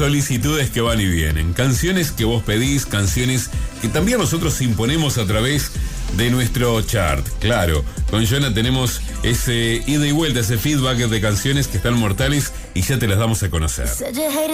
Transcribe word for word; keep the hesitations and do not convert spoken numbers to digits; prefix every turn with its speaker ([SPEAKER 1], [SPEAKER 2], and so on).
[SPEAKER 1] solicitudes que van y vienen, canciones que vos pedís, canciones que también nosotros imponemos a través de nuestro chart. Claro, con Jonah tenemos ese ida y vuelta, ese feedback de canciones que están mortales y ya te las damos a conocer.